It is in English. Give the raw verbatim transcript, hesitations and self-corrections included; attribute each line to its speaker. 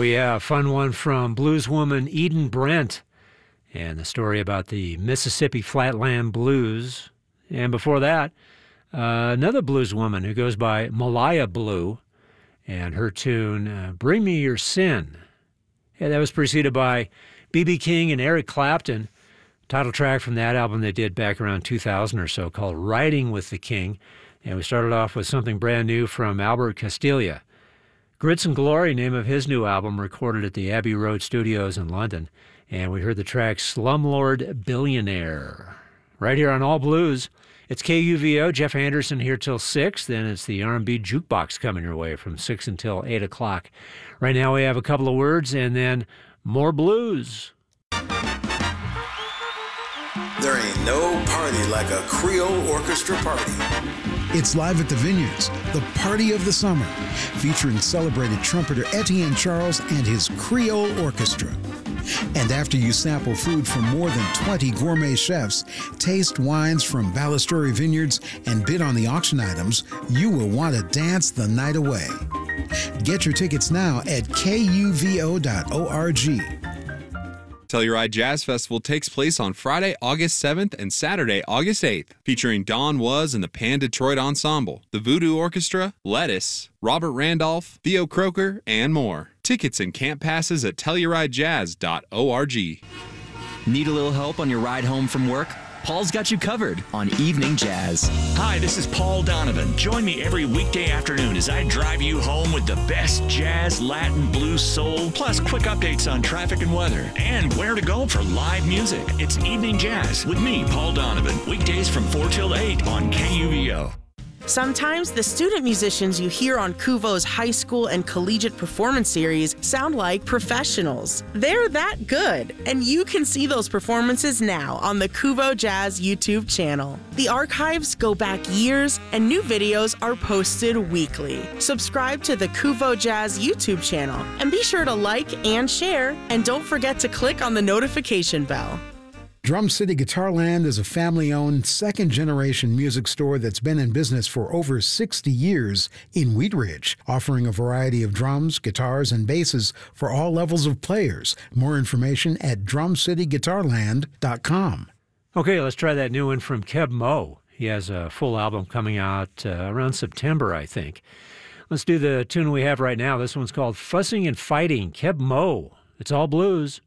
Speaker 1: yeah, a fun one from blueswoman Eden Brent and the story about the Mississippi Flatland Blues. And before that, uh, another blueswoman who goes by Malaya Blue and her tune, uh, Bring Me Your Sin. Yeah, that was preceded by B B King and Eric Clapton. Title track from that album they did back around two thousand or so called Riding with the King. And we started off with something brand new from Albert Castiglia. Grits and Glory, name of his new album, recorded at the Abbey Road Studios in London. And we heard the track Slumlord Billionaire. Right here on All Blues, it's K U V O, Jeff Anderson here till six. Then it's the R and B Jukebox coming your way from six until eight o'clock. Right now we have a couple of words and then more blues.
Speaker 2: There ain't no party like a Creole orchestra party.
Speaker 3: It's live at the Vineyards, the party of the summer, featuring celebrated trumpeter Etienne Charles and his Creole Orchestra. And after you sample food from more than twenty gourmet chefs, taste wines from Ballasturi Vineyards, and bid on the auction items, you will want to dance the night away. Get your tickets now at K U V O dot org.
Speaker 4: Telluride Jazz Festival takes place on Friday, August seventh and Saturday, August eighth, featuring Don Was and the Pan Detroit Ensemble, the Voodoo Orchestra, Lettuce, Robert Randolph, Theo Croker, and more. Tickets and camp passes at Telluride Jazz dot org.
Speaker 5: Need a little help on your ride home from work? Paul's got you covered on Evening Jazz.
Speaker 6: Hi, this is Paul Donovan. Join me every weekday afternoon as I drive you home with the best jazz, Latin, blues, soul, plus quick updates on traffic and weather, and where to go for live music. It's Evening Jazz with me, Paul Donovan, weekdays from four till eight on K U V O.
Speaker 7: Sometimes the student musicians you hear on Kuvo's high school and collegiate performance series sound like professionals. They're that good, and you can see those performances now on the Kuvo Jazz YouTube channel. The archives go back years, and new videos are posted weekly. Subscribe to the Kuvo Jazz YouTube channel, and be sure to like and share, and don't forget to click on the notification bell.
Speaker 3: Drum City Guitarland is a family-owned, second-generation music store that's been in business for over sixty years in Wheat Ridge, offering a variety of drums, guitars, and basses for all levels of players. More information at drum city guitarland dot com.
Speaker 1: Okay, let's try that new one from Keb Mo. He has a full album coming out uh, around September, I think. Let's do the tune we have right now. This one's called Fussing and Fighting, Keb Mo. It's all blues.